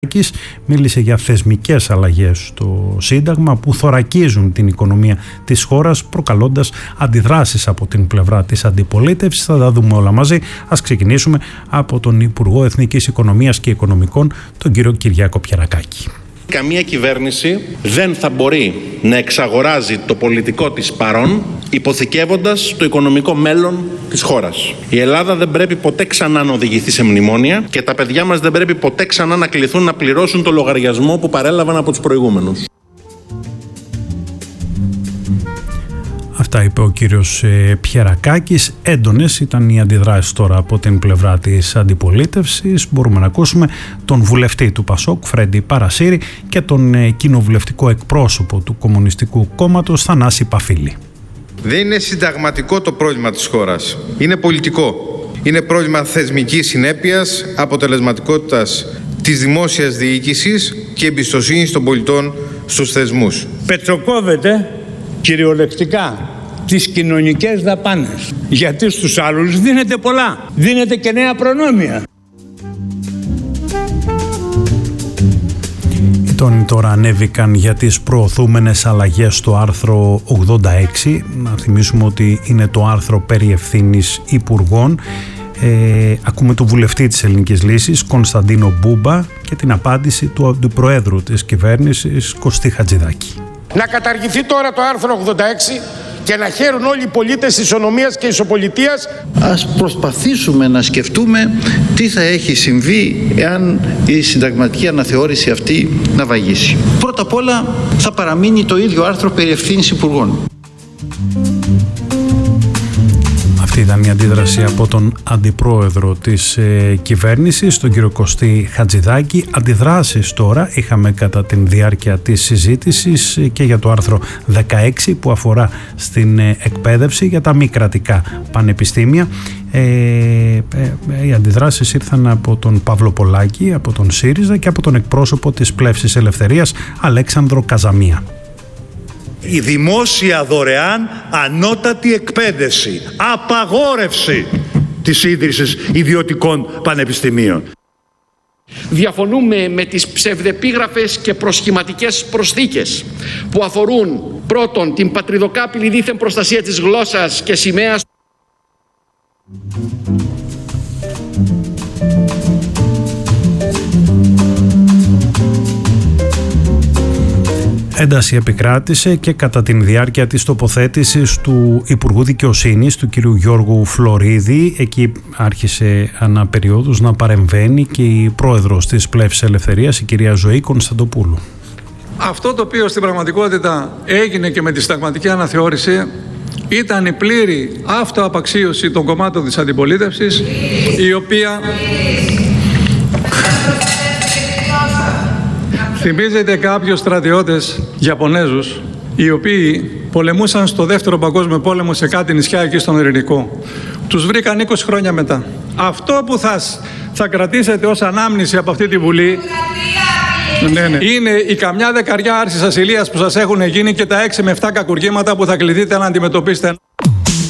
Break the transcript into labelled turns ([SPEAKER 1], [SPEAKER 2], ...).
[SPEAKER 1] Μίλησε για θεσμικές αλλαγές στο Σύνταγμα που θωρακίζουν την οικονομία της χώρας, προκαλώντας αντιδράσεις από την πλευρά της αντιπολίτευσης. Θα τα δούμε όλα μαζί. Ας ξεκινήσουμε από τον Υπουργό Εθνικής Οικονομίας και Οικονομικών, τον κύριο Κυριάκο Πιερακάκη.
[SPEAKER 2] Καμία κυβέρνηση δεν θα μπορεί να εξαγοράζει το πολιτικό της παρόν υποθηκεύοντας το οικονομικό μέλλον της χώρας. Η Ελλάδα δεν πρέπει ποτέ ξανά να οδηγηθεί σε μνημόνια και τα παιδιά μας δεν πρέπει ποτέ ξανά να κληθούν να πληρώσουν το λογαριασμό που παρέλαβαν από τους προηγούμενους.
[SPEAKER 1] Αυτά είπε ο κύριος Πιερακάκης. Έντονες ήταν οι αντιδράσεις τώρα από την πλευρά της αντιπολίτευσης. Μπορούμε να ακούσουμε τον βουλευτή του Πασόκ, Φρέντι Παρασύρη, και τον κοινοβουλευτικό εκπρόσωπο του Κομμουνιστικού Κόμματος, Θανάση Παφίλη.
[SPEAKER 3] Δεν είναι συνταγματικό το πρόβλημα της χώρας. Είναι πολιτικό. Είναι πρόβλημα θεσμικής συνέπειας, αποτελεσματικότητας της δημόσιας διοίκησης και εμπιστοσύνης των πολιτών στους θεσμούς.
[SPEAKER 4] Πετσοκόβεται κυριολεκτικά τις κοινωνικές δαπάνες, γιατί στους άλλους δίνεται πολλά, δίνεται και νέα προνόμια.
[SPEAKER 1] Οι τόνοι τώρα ανέβηκαν για τις προωθούμενες αλλαγές στο άρθρο 86. Να θυμίσουμε ότι είναι το άρθρο περί ευθύνης υπουργών. Ακούμε τον βουλευτή της Ελληνικής Λύσης, Κωνσταντίνο Μπούμπα, και την απάντηση του αντιπροέδρου της κυβέρνησης, Κωστή Χατζηδάκη.
[SPEAKER 5] Να καταργηθεί τώρα το άρθρο 86 και να χαίρουν όλοι οι πολίτες της ισονομίας και ισοπολιτείας.
[SPEAKER 6] Ας προσπαθήσουμε να σκεφτούμε τι θα έχει συμβεί εάν η συνταγματική αναθεώρηση αυτή να βαγίσει. Πρώτα απ' όλα θα παραμείνει το ίδιο άρθρο περί ευθύνης υπουργών.
[SPEAKER 1] Αυτή ήταν η αντίδραση από τον αντιπρόεδρο της κυβέρνησης, τον κύριο Κωστή Χατζηδάκη. Αντιδράσεις τώρα είχαμε κατά τη διάρκεια της συζήτησης και για το άρθρο 16 που αφορά στην εκπαίδευση για τα μη κρατικά πανεπιστήμια. Οι αντιδράσεις ήρθαν από τον Παύλο Πολάκη, από τον ΣΥΡΙΖΑ και από τον εκπρόσωπο της Πλεύσης Ελευθερίας, Αλέξανδρο Καζαμία.
[SPEAKER 7] Η δημόσια δωρεάν ανώτατη εκπαίδευση, απαγόρευση της ίδρυσης ιδιωτικών πανεπιστημίων.
[SPEAKER 8] Διαφωνούμε με τις ψευδεπίγραφες και προσχηματικές προσθήκες που αφορούν πρώτον την πατριδοκάπηλη δίθεν προστασία της γλώσσας και σημαίας.
[SPEAKER 1] Ένταση επικράτησε και κατά τη διάρκεια της τοποθέτησης του Υπουργού Δικαιοσύνης, του κ. Γιώργου Φλωρίδη. Εκεί άρχισε ανά περιόδους να παρεμβαίνει και η πρόεδρος της Πλεύσης Ελευθερίας, η κυρία Ζωή Κωνσταντοπούλου.
[SPEAKER 9] Αυτό το οποίο στην πραγματικότητα έγινε και με τη συνταγματική αναθεώρηση ήταν η πλήρη αυτοαπαξίωση των κομμάτων της αντιπολίτευσης, η οποία θυμίζεται κάποιους στρατιώτες Ιαπωνέζους, οι οποίοι πολεμούσαν στο Δεύτερο Παγκόσμιο Πόλεμο σε κάτι νησιά εκεί στον Ειρηνικό. Τους βρήκαν 20 χρόνια μετά. Αυτό που θα κρατήσετε ως ανάμνηση από αυτή τη Βουλή είναι η καμιά δεκαριά άρσεις ασυλίας που σας έχουν γίνει και τα 6 με 7 κακουργήματα που θα κληθείτε να αντιμετωπίσετε.